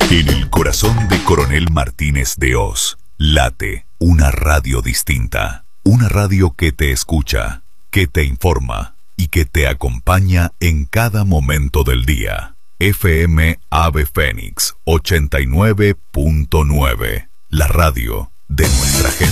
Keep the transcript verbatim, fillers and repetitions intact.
En el corazón de Coronel Martínez de Oz, late una radio distinta. Una radio que te escucha, que te informa y que te acompaña en cada momento del día. F M Ave Fénix ochenta y nueve punto nueve, la radio de nuestra gente.